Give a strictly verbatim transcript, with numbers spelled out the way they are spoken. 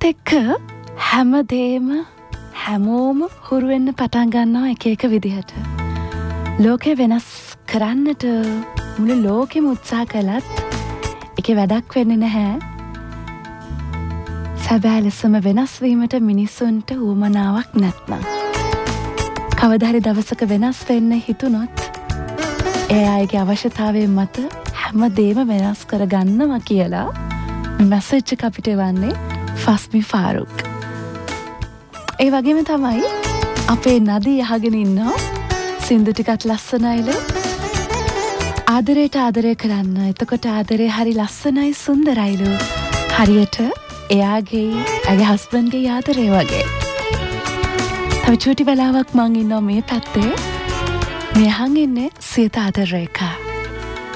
ඒත් එක්ක හැමදේම හැමෝම හුරු වෙන්න පටන් ගන්නවා එක එක විදිහට. ලෝකේ වෙනස් කරන්නට මුළු ලෝකෙම උත්සාහ කළත් ඒකේ වැඩක් වෙන්නේ නැහැ. සැබෑ ලෙසම වෙනස් වීමට මිනිසුන්ට උවමනාවක් නැත්නම් කවදා හරි දවසක වෙනස් වෙන්න හිතුනොත් ඒ අයගේ අවශ්‍යතාවය මත හැමදේම වෙනස් කරගන්නවා කියලා මැසේජ් එක අපිට එවන්නේ ෆස්මි ෆාරුක්. ඒ වගේම තමයි අපේ නදී අහගෙන ඉන්නවා සින්දු ටිකත් ලස්සනයිලු. ආදරයට ආදරය කරන්න. එතකොට ආදරේ හරි ලස්සනයි සුන්දරයිලු. හරියට එයාගේ ඇගේ හස්බන්ඩ්ගේ ආදරේ වගේ. තව චූටි වෙලාවක් මං ඉන්නවා මේ පැත්තේ. මෙහන් ඉන්නේ සියත ආදර රේඛා.